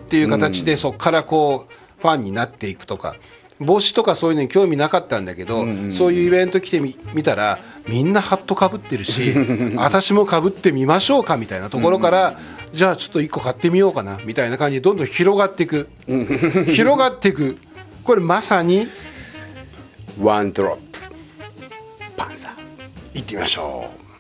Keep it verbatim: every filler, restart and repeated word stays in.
っていう形でそこからこうファンになっていくとか、帽子とかそういうのに興味なかったんだけど、うんうん、そういうイベント来て み, 見たらみんなハットかぶってるし私もかぶってみましょうかみたいなところから、うんうん、じゃあちょっといっこ買ってみようかなみたいな感じでどんどん広がっていく広がっていく。これまさにワンドロップパンサー。 いってみましょう。